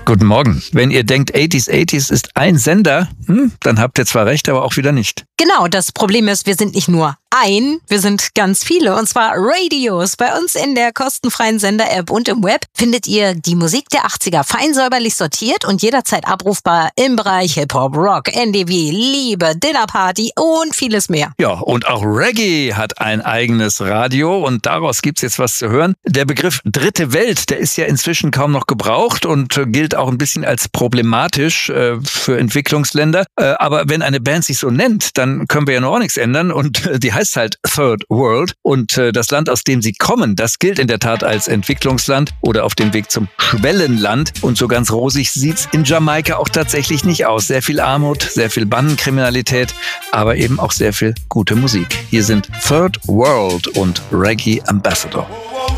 Guten Morgen. Wenn ihr denkt, 80s ist ein Sender, dann habt ihr zwar recht, aber auch wieder nicht. Genau, das Problem ist, wir sind nicht nur wir sind ganz viele, und zwar Radios. Bei uns in der kostenfreien Sender-App und im Web findet ihr die Musik der 80er fein säuberlich sortiert und jederzeit abrufbar im Bereich Hip-Hop, Rock, NDW, Liebe, Dinnerparty und vieles mehr. Ja, und auch Reggae hat ein eigenes Radio und daraus gibt's jetzt was zu hören. Der Begriff Dritte Welt, der ist ja inzwischen kaum noch gebraucht und gilt auch ein bisschen als problematisch für Entwicklungsländer. Aber wenn eine Band sich so nennt, dann können wir ja noch auch nichts ändern und die heißt halt Third World und das Land, aus dem sie kommen, das gilt in der Tat als Entwicklungsland oder auf dem Weg zum Schwellenland und so ganz rosig sieht's in Jamaika auch tatsächlich nicht aus. Sehr viel Armut, sehr viel Bandenkriminalität, aber eben auch sehr viel gute Musik. Hier sind Third World und Reggae Ambassador.